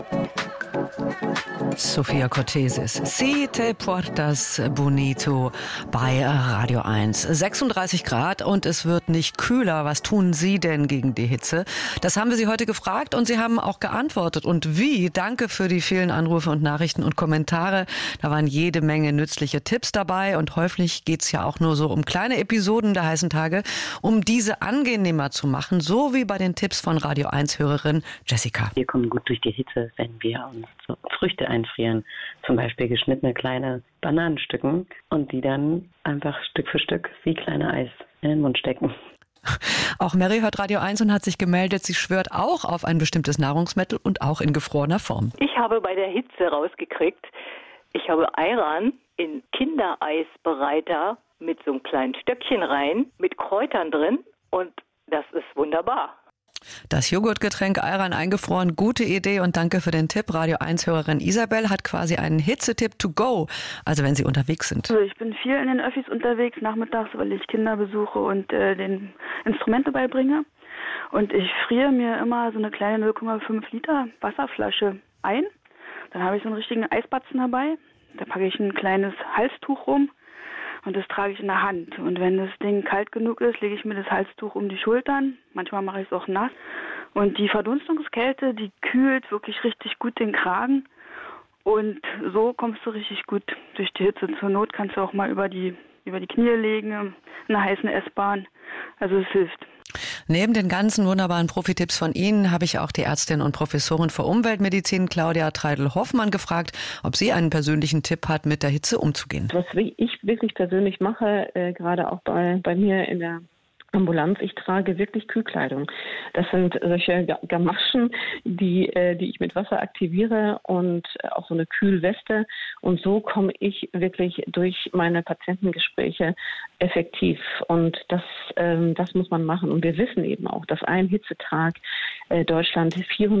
Sophia Cortesis, Si te portas bonito bei Radio 1. 36 Grad und es wird nicht kühler. Was tun Sie denn gegen die Hitze? Das haben wir Sie heute gefragt und Sie haben auch geantwortet. Und wie? Danke für die vielen Anrufe und Nachrichten und Kommentare. Da waren jede Menge nützliche Tipps dabei und häufig geht's ja auch nur so um kleine Episoden der heißen Tage, um diese angenehmer zu machen, so wie bei den Tipps von Radio 1-Hörerin Jessica. Wir kommen gut durch die Hitze, wenn wir uns so Früchte einfrieren, zum Beispiel geschnittene kleine Bananenstücken und die dann einfach Stück für Stück wie kleine Eis in den Mund stecken. Auch Mary hört Radio 1 und hat sich gemeldet, sie schwört auch auf ein bestimmtes Nahrungsmittel und auch in gefrorener Form. Ich habe bei der Hitze rausgekriegt, ich habe Ayran in Kindereisbereiter mit so einem kleinen Stöckchen rein, mit Kräutern drin und das ist wunderbar. Das Joghurtgetränk Ayran eingefroren, gute Idee und danke für den Tipp. Radio 1-Hörerin Isabel hat quasi einen Hitzetipp to go, also wenn Sie unterwegs sind. Also ich bin viel in den Öffis unterwegs nachmittags, weil ich Kinder besuche und den Instrumente beibringe. Und ich friere mir immer so eine kleine 0,5 Liter Wasserflasche ein. Dann habe ich so einen richtigen Eisbatzen dabei. Da packe ich ein kleines Halstuch rum. Und das trage ich in der Hand. Und wenn das Ding kalt genug ist, lege ich mir das Halstuch um die Schultern. Manchmal mache ich es auch nass. Und die Verdunstungskälte, die kühlt wirklich richtig gut den Kragen. Und so kommst du richtig gut durch die Hitze. Zur Not kannst du auch mal über die Knie legen, in einer heißen S-Bahn. Also es hilft. Neben den ganzen wunderbaren Profitipps von Ihnen habe ich auch die Ärztin und Professorin für Umweltmedizin Claudia Treidel-Hoffmann gefragt, ob sie einen persönlichen Tipp hat, mit der Hitze umzugehen. Was ich wirklich persönlich mache, gerade auch bei mir in der Ambulanz, ich trage wirklich Kühlkleidung. Das sind solche Gamaschen, die ich mit Wasser aktiviere und auch so eine Kühlweste. Und so komme ich wirklich durch meine Patientengespräche effektiv. Und das muss man machen. Und wir wissen eben auch, dass ein Hitzetag Deutschland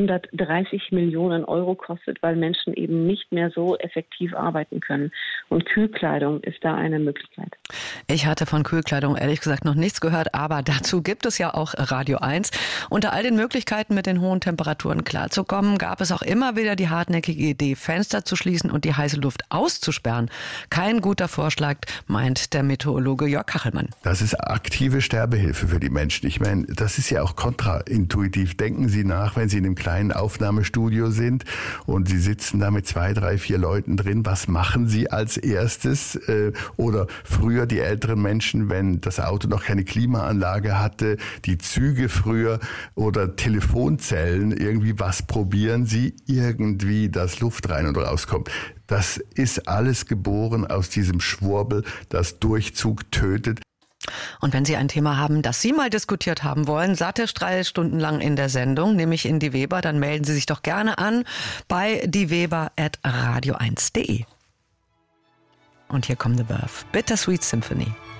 430 Millionen Euro kostet, weil Menschen eben nicht mehr so effektiv arbeiten können. Und Kühlkleidung ist da eine Möglichkeit. Ich hatte von Kühlkleidung ehrlich gesagt noch nichts gehört, aber dazu gibt es ja auch Radio 1. Unter all den Möglichkeiten, mit den hohen Temperaturen klarzukommen, gab es auch immer wieder die hartnäckige Idee, Fenster zu schließen und die heiße Luft auszusperren. Kein guter Vorschlag, meint der Meteorologe Jörg Kachelmann. Das ist aktive Sterbehilfe für die Menschen. Ich meine, das ist ja auch kontraintuitiv. Denken Sie nach, wenn Sie in einem kleinen Aufnahmestudio sind und Sie sitzen da mit 2, 3, 4 Leuten drin. Was machen Sie als erstes? Oder früher die älteren Menschen, wenn das Auto noch keine Klimaanlage hatte, die Züge früher oder Telefonzellen, irgendwie was probieren Sie? Irgendwie, dass Luft rein und rauskommt. Das ist alles geboren aus diesem Schwurbel, das Durchzug tötet. Und wenn Sie ein Thema haben, das Sie mal diskutiert haben wollen, satte 3 Stunden lang in der Sendung, nämlich in die Weber, dann melden Sie sich doch gerne an bei dieweber@radio1.de. Und hier kommt The Birth, Bittersweet Symphony.